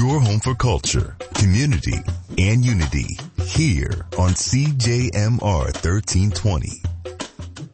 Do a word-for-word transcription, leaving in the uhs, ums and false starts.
your home for culture, community, and unity here on C J M R thirteen twenty.